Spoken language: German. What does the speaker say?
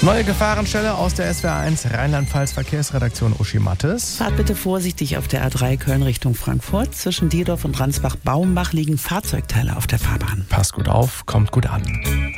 Neue Gefahrenstelle aus der SWR1 Rheinland-Pfalz Verkehrsredaktion Uschi Mattes. Fahrt bitte vorsichtig auf der A3 Köln Richtung Frankfurt. Zwischen Dierdorf und Ransbach-Baumbach liegen Fahrzeugteile auf der Fahrbahn. Passt gut auf, kommt gut an.